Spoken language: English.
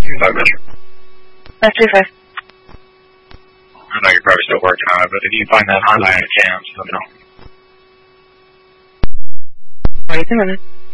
25 Metro. That's 25. I know you're probably still working on it, but if you find that highlight in cams, let me know. 20 minutes.